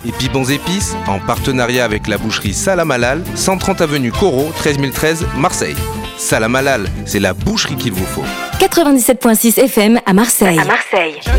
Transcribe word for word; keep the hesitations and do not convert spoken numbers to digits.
et Pipons Épices, en partenariat avec la boucherie Salam Halal, cent trente avenue Corot, treize mille treize, Marseille. Salam Halal, c'est la boucherie qu'il vous faut. quatre-vingt-dix-sept virgule six F M à Marseille. À Marseille.